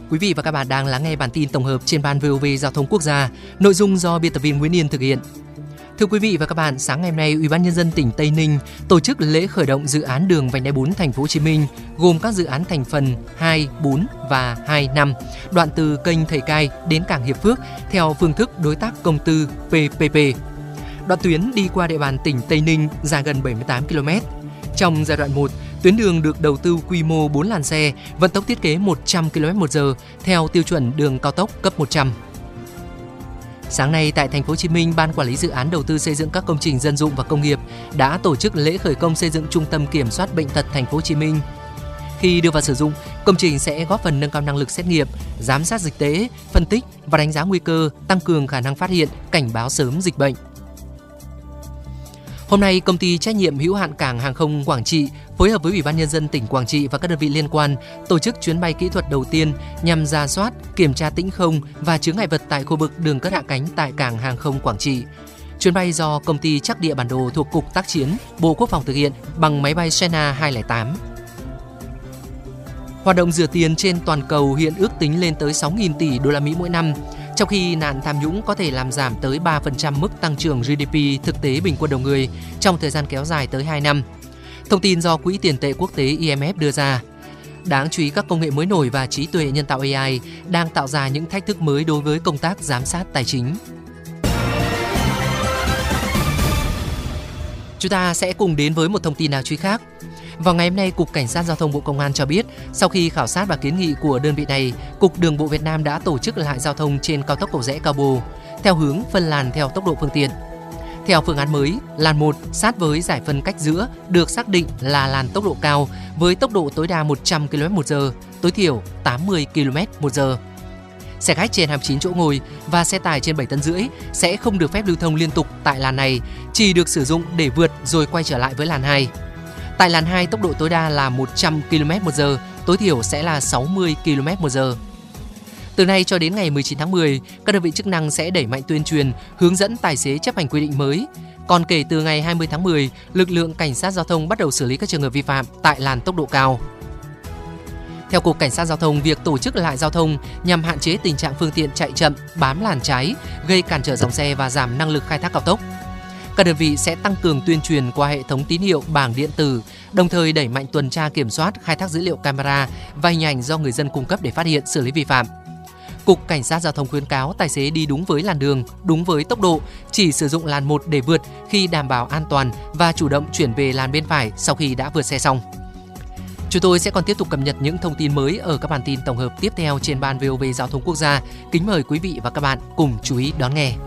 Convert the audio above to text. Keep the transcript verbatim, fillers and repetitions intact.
Quý vị và các bạn đang lắng nghe bản tin tổng hợp trên Ban vê o vê Giao thông Quốc gia, nội dung do biên tập viên Nguyễn Yên thực hiện. Thưa quý vị và các bạn, sáng ngày hôm nay, Ủy ban nhân dân tỉnh Tây Ninh tổ chức lễ khởi động dự án đường vành đai bốn Thành phố Hồ Chí Minh, gồm các dự án thành phần hai, bốn và hai, năm, đoạn từ kênh Thầy Cai đến cảng Hiệp Phước theo phương thức đối tác công tư pê pê pê. Đoạn tuyến đi qua địa bàn tỉnh Tây Ninh dài gần bảy mươi tám ki lô mét. Trong giai đoạn một, tuyến đường được đầu tư quy mô bốn làn xe, vận tốc thiết kế một trăm ki lô mét một giờ theo tiêu chuẩn đường cao tốc cấp một trăm. Sáng nay tại Thành phố Hồ Chí Minh, Ban Quản lý Dự án Đầu tư xây dựng các công trình dân dụng và công nghiệp đã tổ chức lễ khởi công xây dựng Trung tâm Kiểm soát Bệnh tật Thành phố Hồ Chí Minh. Khi đưa vào sử dụng, công trình sẽ góp phần nâng cao năng lực xét nghiệm, giám sát dịch tễ, phân tích và đánh giá nguy cơ, tăng cường khả năng phát hiện, cảnh báo sớm dịch bệnh. Hôm nay, công ty trách nhiệm hữu hạn Cảng Hàng không Quảng Trị phối hợp với Ủy ban nhân dân tỉnh Quảng Trị và các đơn vị liên quan tổ chức chuyến bay kỹ thuật đầu tiên nhằm rà soát, kiểm tra tĩnh không và chướng ngại vật tại khu vực đường cất hạ cánh tại Cảng Hàng không Quảng Trị. Chuyến bay do công ty Trắc địa Bản đồ thuộc Cục Tác chiến, Bộ Quốc phòng thực hiện bằng máy bay Cessna hai không tám. Hoạt động rửa tiền trên toàn cầu hiện ước tính lên tới sáu nghìn tỷ đô la Mỹ mỗi năm, trong khi nạn tham nhũng có thể làm giảm tới ba phần trăm mức tăng trưởng giê đê pê thực tế bình quân đầu người trong thời gian kéo dài tới hai năm. Thông tin do Quỹ tiền tệ quốc tế i em ép đưa ra. Đáng chú ý, các công nghệ mới nổi và trí tuệ nhân tạo a i đang tạo ra những thách thức mới đối với công tác giám sát tài chính. Chúng ta sẽ cùng đến với một thông tin đáng chú ý khác. Vào ngày hôm nay, Cục Cảnh sát Giao thông Bộ Công an cho biết, sau khi khảo sát và kiến nghị của đơn vị này, Cục Đường bộ Việt Nam đã tổ chức lại giao thông trên cao tốc Cầu Giẽ - Cao Bồ theo hướng phân làn theo tốc độ phương tiện. Theo phương án mới, làn một sát với giải phân cách giữa được xác định là làn tốc độ cao với tốc độ tối đa một trăm ki lô mét một giờ, tối thiểu tám mươi ki lô mét một giờ. Xe khách trên hai mươi chín chỗ ngồi và xe tải trên bảy tấn rưỡi sẽ không được phép lưu thông liên tục tại làn này, chỉ được sử dụng để vượt rồi quay trở lại với làn hai. Tại làn hai, tốc độ tối đa là một trăm ki lô mét một giờ, tối thiểu sẽ là sáu mươi ki lô mét một giờ. Từ nay cho đến ngày mười chín tháng mười, các đơn vị chức năng sẽ đẩy mạnh tuyên truyền, hướng dẫn tài xế chấp hành quy định mới. Còn kể từ ngày hai mươi tháng mười, lực lượng Cảnh sát Giao thông bắt đầu xử lý các trường hợp vi phạm tại làn tốc độ cao. Theo Cục Cảnh sát Giao thông, việc tổ chức lại giao thông nhằm hạn chế tình trạng phương tiện chạy chậm, bám làn trái, gây cản trở dòng xe và giảm năng lực khai thác cao tốc. Các đơn vị sẽ tăng cường tuyên truyền qua hệ thống tín hiệu bảng điện tử, đồng thời đẩy mạnh tuần tra kiểm soát, khai thác dữ liệu camera và hình ảnh do người dân cung cấp để phát hiện, xử lý vi phạm. Cục Cảnh sát Giao thông khuyến cáo tài xế đi đúng với làn đường, đúng với tốc độ, chỉ sử dụng làn một để vượt khi đảm bảo an toàn và chủ động chuyển về làn bên phải sau khi đã vượt xe xong. Chúng tôi sẽ còn tiếp tục cập nhật những thông tin mới ở các bản tin tổng hợp tiếp theo trên Ban vê o vê Giao thông Quốc gia. Kính mời quý vị và các bạn cùng chú ý đón nghe.